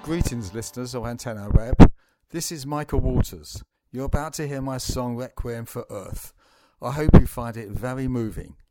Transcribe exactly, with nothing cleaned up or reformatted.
Greetings, listeners of Antenna Web. This is Michael Waters. You're about to hear my song Requiem for Earth. I hope you find it very moving.